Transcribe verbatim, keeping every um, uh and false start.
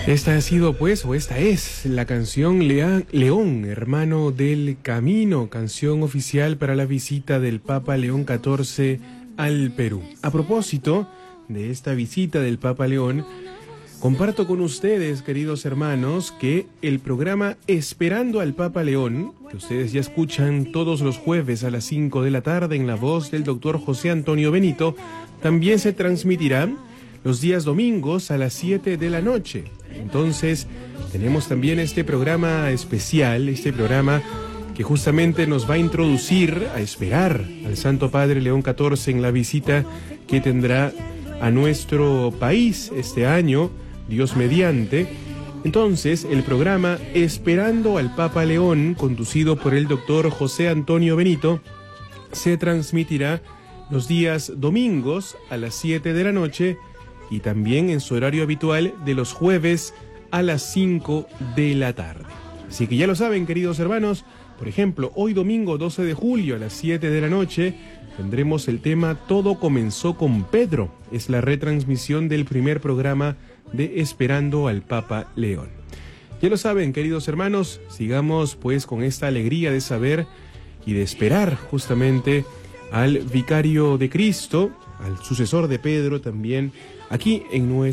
Esta ha sido pues, o esta es, la canción Lea- León, hermano del camino, canción oficial para la visita del Papa León catorce al Perú. A propósito de esta visita del Papa León, comparto con ustedes, queridos hermanos, que el programa Esperando al Papa León, que ustedes ya escuchan todos los jueves a las cinco de la tarde en la voz del doctor José Antonio Benito, también se transmitirá los días domingos a las siete de la noche. Entonces, tenemos también este programa especial, este programa que justamente nos va a introducir a esperar al Santo Padre León catorce en la visita que tendrá a nuestro país este año, Dios mediante. Entonces, el programa Esperando al Papa León, conducido por el doctor José Antonio Benito, se transmitirá los días domingos a las siete de la noche y también en su horario habitual de los jueves a las cinco de la tarde. Así que ya lo saben, queridos hermanos, por ejemplo, hoy domingo doce de julio a las siete de la noche tendremos el tema Todo comenzó con Pedro. Es la retransmisión del primer programa de Esperando al Papa León. Ya lo saben, queridos hermanos, sigamos pues con esta alegría de saber y de esperar justamente al vicario de Cristo, al sucesor de Pedro también, aquí en nuestro